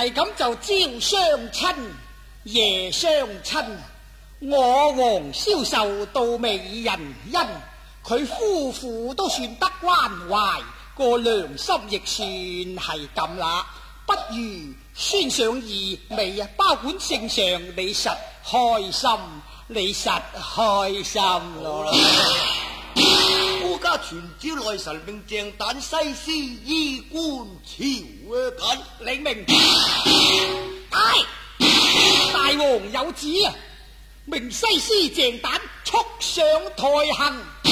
係咁就朝相親，夜相親。我王銷售到美人恩，佢夫婦都算得關懷，個良心亦算係咁啦。不如先上二味啊，包管聖上，你實開心，你實開心咯。 夫家傳召內臣命鄭旦西施衣冠朝啊！ 領命。大王有旨啊，命西施鄭旦速上台行。